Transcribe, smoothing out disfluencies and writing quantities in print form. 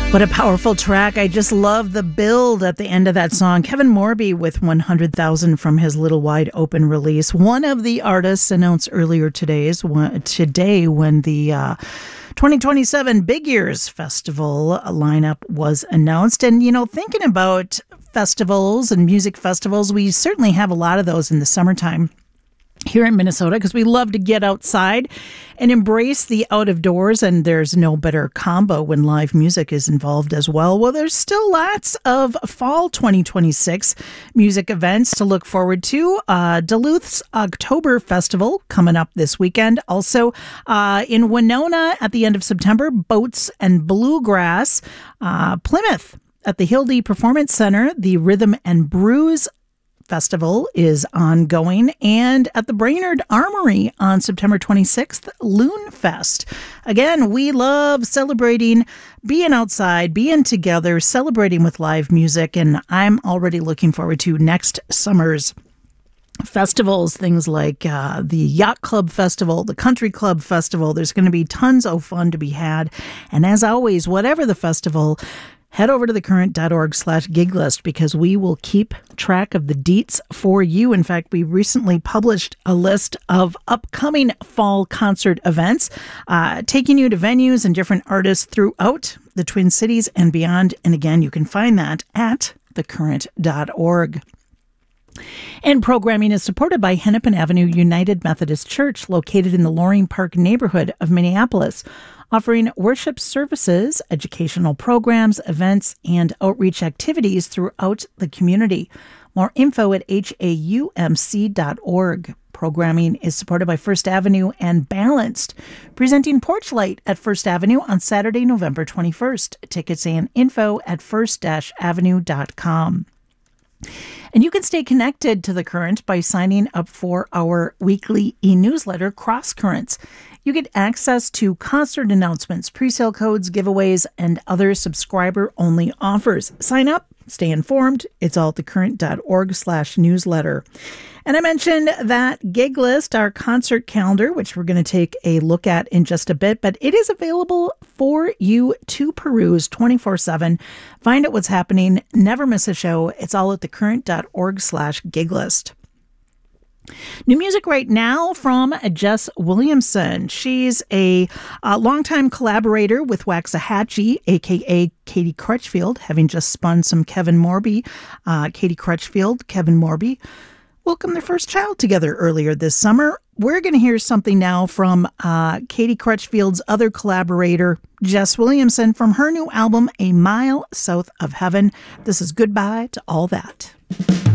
What a powerful track. I just love the build at the end of that song. Kevin Morby with 100,000 from his Little Wide Open release. One of the artists announced earlier today when the 2027 Big Ears Festival lineup was announced. And, you know, thinking about festivals and music festivals, we certainly have a lot of those in the summertime here in Minnesota because we love to get outside and embrace the out of doors, and there's no better combo when live music is involved as well. Well, there's still lots of fall 2026 music events to look forward to. Duluth's October Festival coming up this weekend. Also in Winona at the end of September, Boats and Bluegrass. Plymouth at the Hildy Performance Center, the Rhythm and Brews Festival is ongoing, and at the Brainerd Armory on September 26th, Loon Fest. Again, we love celebrating, being outside, being together, celebrating with live music, and I'm already looking forward to next summer's festivals, things like the Yacht Club Festival, the Country Club Festival. There's going to be tons of fun to be had, and as always, whatever the festival, head over to thecurrent.org/giglist because we will keep track of the deets for you. In fact, we recently published a list of upcoming fall concert events, taking you to venues and different artists throughout the Twin Cities and beyond. And again, you can find that at thecurrent.org. And programming is supported by Hennepin Avenue United Methodist Church, located in the Loring Park neighborhood of Minneapolis, offering worship services, educational programs, events, and outreach activities throughout the community. More info at haumc.org. Programming is supported by First Avenue and Balanced, presenting Porch Light at First Avenue on Saturday, November 21st. Tickets and info at first-avenue.com. And you can stay connected to The Current by signing up for our weekly e-newsletter, Cross Currents. You get access to concert announcements, presale codes, giveaways, and other subscriber-only offers. Sign up, stay informed. It's all at thecurrent.org/newsletter. And I mentioned that Gig List, our concert calendar, which we're going to take a look at in just a bit, but it is available for you to peruse 24/7. Find out what's happening. Never miss a show. It's all at thecurrent.org/giglist. New music right now from Jess Williamson. She's a longtime collaborator with Waxahachie, a.k.a. Katie Crutchfield, having just spun some Kevin Morby. Katie Crutchfield, Kevin Morby welcomed their first child together earlier this summer. We're going to hear something now from Katie Crutchfield's other collaborator, Jess Williamson, from her new album, A Mile South of Heaven. This is Goodbye to All That.